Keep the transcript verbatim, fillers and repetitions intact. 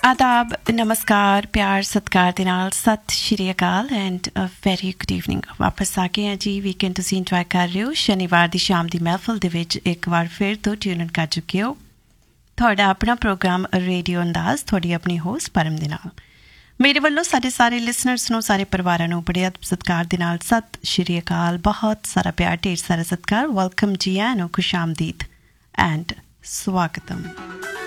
आदाब, नमस्कार, प्यार सत्कार ਦੇ ਨਾਲ ਸਤਿ ਸ਼੍ਰੀ ਅਕਾਲ and a very good evening. ਵਾਪਸ ਆ ਗਏ ਹਾਂ ਜੀ। ਵੀਕਐਂਡ ਤੁਸੀਂ ਇੰਜੋਏ ਕਰ ਰਹੇ ਹੋ। ਸ਼ਨੀਵਾਰ ਦੀ ਸ਼ਾਮ ਦੀ ਮਹਿਫਲ ਦੇ ਵਿੱਚ ਇੱਕ ਵਾਰ ਫਿਰ ਤੋਂ ਟਿਊਨ ਇਨ ਕਰ ਚੁੱਕੇ ਹੋ। ਤੁਹਾਡਾ ਆਪਣਾ ਪ੍ਰੋਗਰਾਮ ਰੇਡੀਓ ਅੰਦਾਜ਼, ਤੁਹਾਡੀ ਆਪਣੀ ਹੋਸਟ ਪਰਮ ਦੇ ਨਾਲ। ਮੇਰੇ ਵੱਲੋਂ ਸਾਡੇ ਸਾਰੇ ਲਿਸਨਰਸ ਨੂੰ, ਸਾਰੇ ਪਰਿਵਾਰਾਂ ਨੂੰ ਬੜੇ ਸਤਿਕਾਰ ਦੇ ਨਾਲ ਸਤਿ ਸ਼੍ਰੀ ਅਕਾਲ, ਬਹੁਤ ਸਾਰਾ ਪਿਆਰ, ਢੇਰ ਸਾਰਾ ਸਤਿਕਾਰ। ਵੈਲਕਮ ਜੀ ਆਇਆਂ ਨੂੰ, ਖੁਸ਼ ਆਮਦੀਦ ਐਂਡ ਸਵਾਗਤਮ।